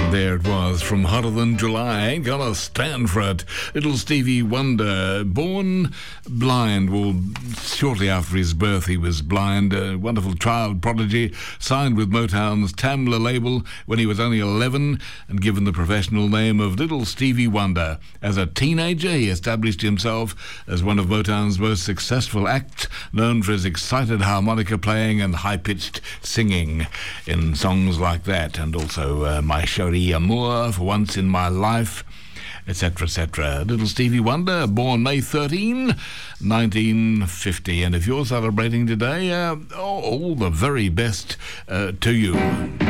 There it was, from Hotter Than July. Ain't gonna stand for it. Little Stevie Wonder, born blind. Well, shortly after his birth he was blind. A wonderful child prodigy, signed with Motown's Tamla label when he was only 11 and given the professional name of Little Stevie Wonder. As a teenager, he established himself as one of Motown's most successful acts, known for his excited harmonica playing and high-pitched singing in songs like that, and also My Chérie Amour, For Once in My Life, etc., etc. Little Stevie Wonder, born May 13, 1950. And if you're celebrating today, all the very best to you.